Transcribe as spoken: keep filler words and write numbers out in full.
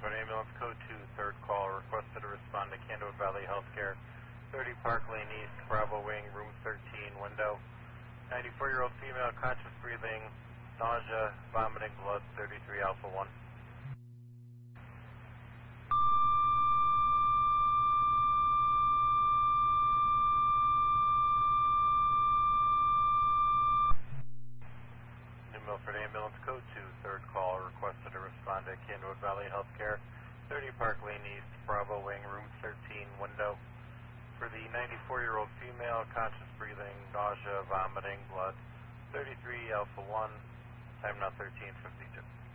Milford Ambulance, code two, third call, requested to respond to Candlewood Valley Healthcare, thirty Park Lane East, Bravo Wing, room thirteen, window. ninety-four-year-old female, conscious breathing, nausea, vomiting blood, thirty-three Alpha one. New Milford Ambulance, code two, third call, requested to respond to Candlewood Valley Healthcare, thirty Park Lane East, Bravo Wing, room thirteen, window. For the ninety-four-year-old female, conscious breathing, nausea, vomiting, blood, thirty-three Alpha one, time now thirteen fifty-two.